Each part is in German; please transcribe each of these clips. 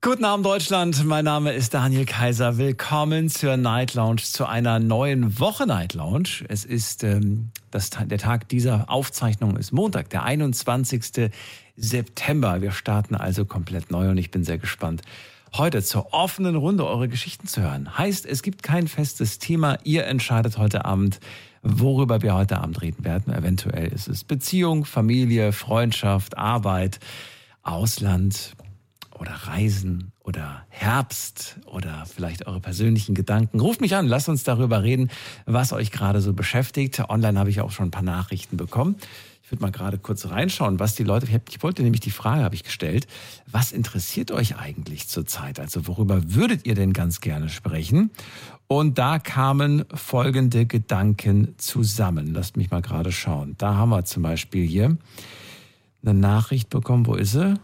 Guten Abend Deutschland, mein Name ist Daniel Kaiser. Willkommen zur Night Lounge, zu einer neuen Woche Night Lounge. Es ist der Tag dieser Aufzeichnung ist Montag, der 21. September. Wir starten also komplett neu und ich bin sehr gespannt, heute zur offenen Runde eure Geschichten zu hören. Heißt, es gibt kein festes Thema. Ihr entscheidet heute Abend, worüber wir heute Abend reden werden. Eventuell ist es Beziehung, Familie, Freundschaft, Arbeit, Ausland oder Reisen oder Herbst oder vielleicht eure persönlichen Gedanken. Ruft mich an, lasst uns darüber reden, was euch gerade so beschäftigt. Online habe ich auch schon ein paar Nachrichten bekommen. Ich würde mal gerade kurz reinschauen, was die Leute... Ich wollte nämlich die Frage, habe ich gestellt, was interessiert euch eigentlich zurzeit? Also worüber würdet ihr denn ganz gerne sprechen? Und da kamen folgende Gedanken zusammen. Lasst mich mal gerade schauen. Da haben wir zum Beispiel hier eine Nachricht bekommen. Wo ist sie?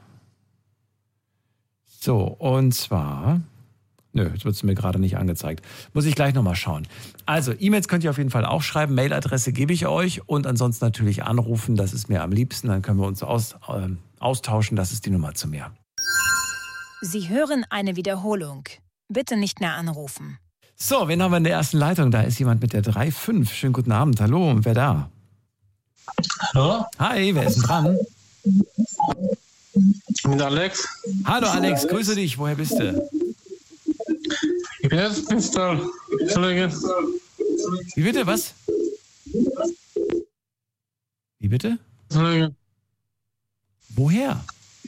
So, und zwar... Nö, jetzt wird es mir gerade nicht angezeigt. Muss ich gleich nochmal schauen. Also, E-Mails könnt ihr auf jeden Fall auch schreiben. Mailadresse gebe ich euch. Und ansonsten natürlich anrufen. Das ist mir am liebsten. Dann können wir uns austauschen. Das ist die Nummer zu mir. Sie hören eine Wiederholung. Bitte nicht mehr anrufen. So, wen haben wir in der ersten Leitung? Da ist jemand mit der 3.5. Schönen guten Abend. Hallo, und wer da? Hallo? Hi, wer ist denn dran? Mit Alex. Hallo Alex, grüße dich. Woher bist du? Ich bin jetzt Pistol. Wie bitte, was? Wie bitte? Woher?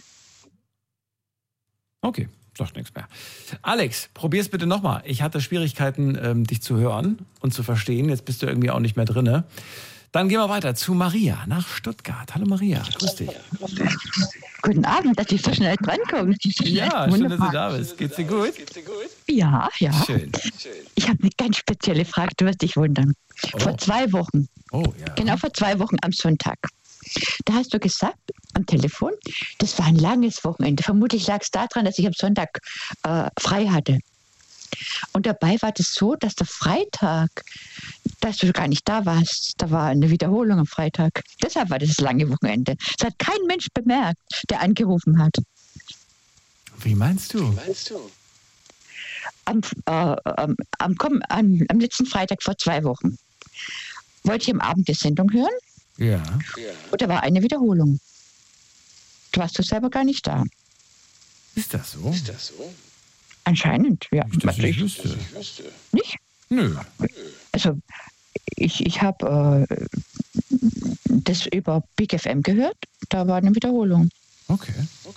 Okay, sagt nichts mehr. Alex, probier's bitte nochmal. Ich hatte Schwierigkeiten, dich zu hören und zu verstehen. Jetzt bist du irgendwie auch nicht mehr drinne. Dann gehen wir weiter zu Maria nach Stuttgart. Hallo Maria, grüß dich. Guten Abend, dass ich so schnell drankomme. Ja, schön, dass du da bist. Geht's dir gut? Ja. Schön. Ich habe eine ganz spezielle Frage, du wirst dich wundern. Oh. Vor 2 Wochen, genau vor 2 Wochen am Sonntag, da hast du gesagt am Telefon, das war ein langes Wochenende. Vermutlich lag es daran, dass ich am Sonntag frei hatte. Und dabei war das so, dass der Freitag, dass du gar nicht da warst, da war eine Wiederholung am Freitag. Deshalb war das lange Wochenende. Das hat kein Mensch bemerkt, der angerufen hat. Wie meinst du? Am letzten Freitag vor 2 Wochen wollte ich am Abend die Sendung hören. Ja. Und da war eine Wiederholung. Du warst selber gar nicht da. Ist das so? Anscheinend, ja. Das ich wüsste. Nicht? Nö. Also, ich habe das über Big FM gehört. Da war eine Wiederholung. Okay.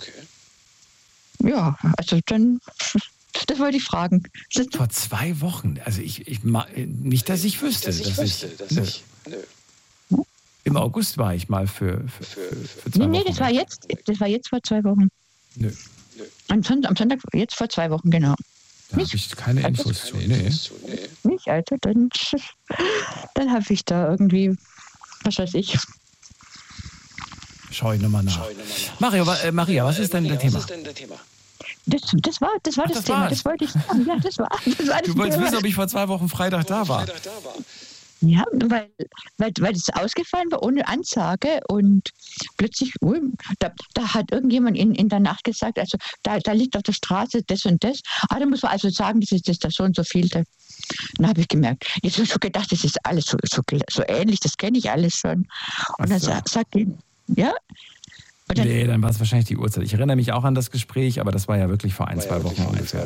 Ja, also dann, das wollte ich fragen. Vor 2 Wochen. Also nicht, dass ich wüsste. Nö. Im August war ich mal für 2 Wochen. Nee, das war jetzt vor 2 Wochen. Nö. Am Sonntag, jetzt vor 2 Wochen, genau. Da habe ich keine Infos zu. Nee. Nicht, Alter, dann habe ich da irgendwie, was weiß ich. Schau ich nochmal nach. Maria, was ist denn dein Thema? Das war das Thema, das wollte ich sagen. Ja, das war Du wolltest wissen, ob ich vor 2 Wochen Freitag da war. Ja, weil es ausgefallen war ohne Ansage und plötzlich, da hat irgendjemand in der Nacht gesagt, also da liegt auf der Straße das und das. Da muss man also sagen, das ist das so und so vielte. Dann habe ich gemerkt, jetzt habe ich schon gedacht, das ist alles so ähnlich, das kenne ich alles schon. Und dann sagt die, ja. Nee, dann war es wahrscheinlich die Uhrzeit. Ich erinnere mich auch an das Gespräch, aber das war ja wirklich vor 1-2 Wochen ungefähr.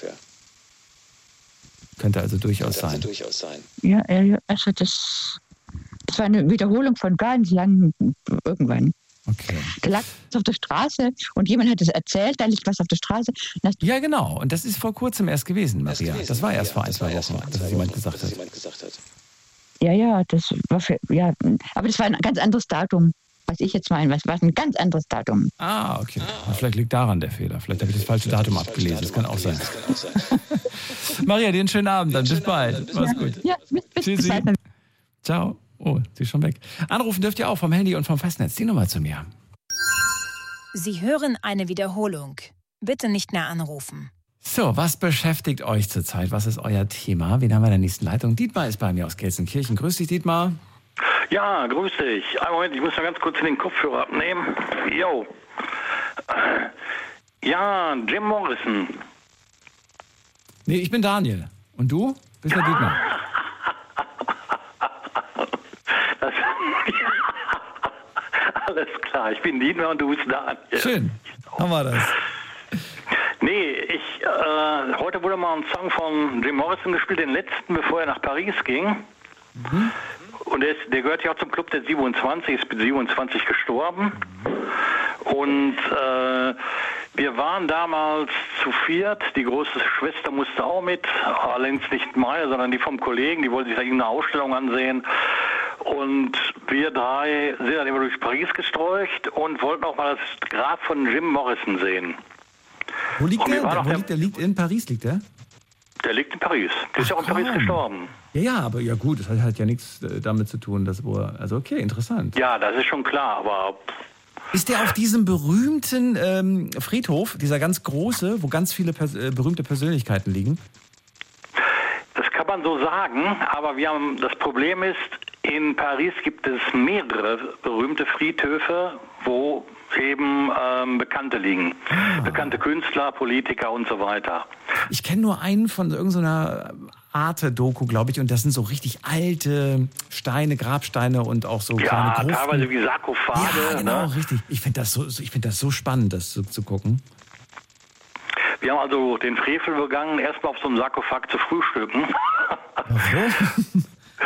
Könnte also durchaus sein. Ja, also das war eine Wiederholung von ganz lang irgendwann. Okay. Da lag es auf der Straße und jemand hat es erzählt, da liegt was auf der Straße. Ja, genau. Und das ist vor kurzem erst gewesen, Maria. Das war erst vor 1-2 Wochen, dass jemand gesagt hat. Ja, das war aber das war ein ganz anderes Datum. Was ich jetzt meine, was war ein ganz anderes Datum. Ah, okay. Vielleicht liegt daran der Fehler. Vielleicht habe ich das falsche Datum abgelesen. Das kann auch sein. Maria, dir einen schönen Abend. Dann bis bald. Mach's gut. Ja, bis bald. Ciao. Oh, sie ist schon weg. Anrufen dürft ihr auch vom Handy und vom Festnetz. Die Nummer zu mir. Sie hören eine Wiederholung. Bitte nicht mehr anrufen. So, was beschäftigt euch zurzeit? Was ist euer Thema? Wen haben wir in der nächsten Leitung? Dietmar ist bei mir aus Gelsenkirchen. Grüß dich, Dietmar. Ja, grüß dich. Einen Moment, ich muss mal ganz kurz den Kopfhörer abnehmen. Jo. Ja, Ja, Jim Morrison. Nee, ich bin Daniel. Und du? Bist der Dietmar? Alles klar, ich bin Dietmar und du bist Daniel. Schön, haben wir das. Nee, heute wurde mal ein Song von Jim Morrison gespielt, den letzten, bevor er nach Paris ging. Mhm. Und der gehört ja auch zum Club der 27, ist mit 27 gestorben. Und wir waren damals zu viert, die große Schwester musste auch mit, allerdings nicht meine, sondern die vom Kollegen, die wollte sich da irgendeine Ausstellung ansehen. Und wir drei sind dann immer durch Paris gestreucht und wollten auch mal das Grab von Jim Morrison sehen. Wo liegt der? Liegt in Paris, liegt der? Der liegt in Paris. Der ist ja auch in Paris gestorben. Ja, aber ja gut, das hat ja nichts damit zu tun, also okay, interessant. Ja, das ist schon klar, aber... Ist der auf diesem berühmten Friedhof, dieser ganz große, wo ganz viele berühmte Persönlichkeiten liegen? Das kann man so sagen, aber das Problem ist, in Paris gibt es mehrere berühmte Friedhöfe, wo eben Bekannte liegen. Bekannte Künstler, Politiker und so weiter. Ich kenne nur einen von irgendeiner Arte-Doku, glaube ich, und das sind so richtig alte Steine, Grabsteine und auch so kleine Grufen. Ja, teilweise wie Sarkophage. Ja, genau, richtig. Ich finde das so spannend, das zu gucken. Wir haben also den Frevel begangen, erstmal auf so einem Sarkophag zu frühstücken. Warum?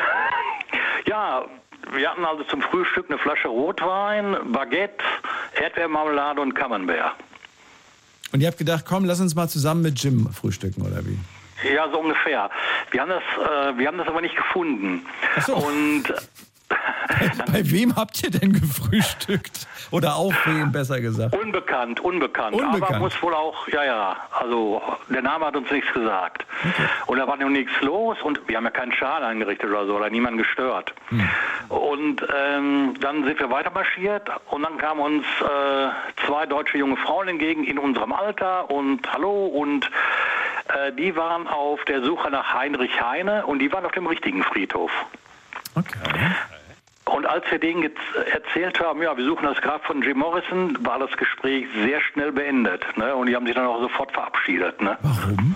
Ja, wir hatten also zum Frühstück eine Flasche Rotwein, Baguette, Erdbeermarmelade und Camembert. Und ihr habt gedacht, komm, lass uns mal zusammen mit Jim frühstücken, oder wie? Ja, so ungefähr. Wir haben das aber nicht gefunden. Ach so. Und bei wem habt ihr denn gefrühstückt? Oder auf wen, besser gesagt? Unbekannt. Aber muss wohl auch, also der Name hat uns nichts gesagt. Okay. Und da war noch nichts los und wir haben ja keinen Schaden eingerichtet oder so, oder niemanden gestört. Und dann sind wir weiter marschiert und dann kamen uns zwei deutsche junge Frauen entgegen in unserem Alter und hallo und die waren auf der Suche nach Heinrich Heine und die waren auf dem richtigen Friedhof. Okay. Und als wir denen erzählt haben, ja, wir suchen das Grab von Jim Morrison, war das Gespräch sehr schnell beendet. Ne? Und die haben sich dann auch sofort verabschiedet. Ne? Warum?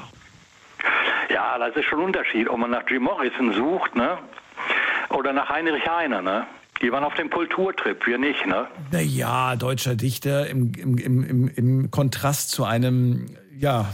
Ja, das ist schon ein Unterschied, ob man nach Jim Morrison sucht, ne? Oder nach Heinrich Heine. Ne? Die waren auf dem Kulturtrip, wir nicht. Ne? Naja, deutscher Dichter im Kontrast zu einem, ja...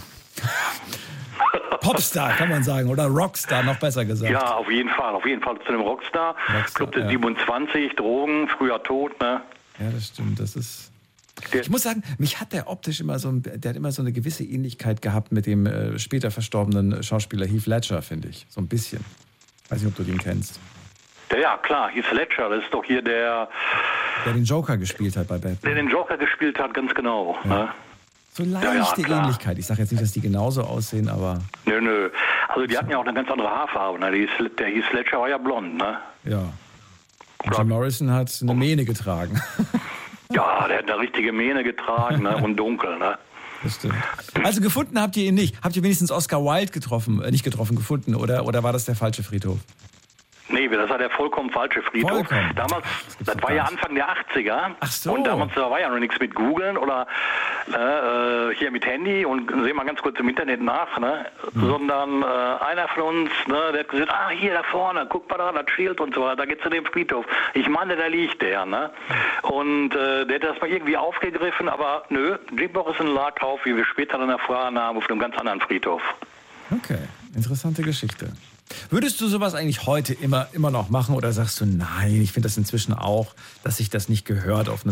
Popstar, kann man sagen, oder Rockstar, noch besser gesagt. Ja, auf jeden Fall zu einem Rockstar. Club der 27, Drogen, früher tot, ne? Ja, das stimmt, das ist... Ich muss sagen, mich hat der optisch immer der hat immer so eine gewisse Ähnlichkeit gehabt mit dem später verstorbenen Schauspieler Heath Ledger, finde ich, so ein bisschen. Weiß nicht, ob du den kennst. Ja, klar, Heath Ledger, das ist doch hier der den Joker gespielt hat bei Batman. Der den Joker gespielt hat, ganz genau, ja. Ne? So leichte Ähnlichkeit. Ich sage jetzt nicht, dass die genauso aussehen, aber... Nö. Also die hatten ja auch eine ganz andere Haarfarbe. Ne? Der Heath Ledger war ja blond, ne? Ja. Und Jim Morrison hat eine Mähne getragen. Ja, der hat eine richtige Mähne getragen, ne? Und dunkel, ne? Das stimmt. Also gefunden habt ihr ihn nicht? Habt ihr wenigstens Oscar Wilde gefunden? Oder war das der falsche Friedhof? Nee, das war der vollkommen falsche Friedhof. Damals, das war ja Anfang der 80er. Ach so. Und damals war ja noch nichts mit Googeln oder hier mit Handy und sehen mal ganz kurz im Internet nach, ne? Sondern einer von uns, ne, der hat gesagt, hier da vorne, guck mal da, das Schild und so weiter, da geht's zu dem Friedhof. Ich meine, da liegt der, ne? Und der hätte das mal irgendwie aufgegriffen, aber nö, Jim Morrison lag auf, wie wir später dann erfahren haben, auf einem ganz anderen Friedhof. Okay, interessante Geschichte. Würdest du sowas eigentlich heute immer noch machen oder sagst du, nein, ich finde das inzwischen auch, dass sich das nicht gehört auf einem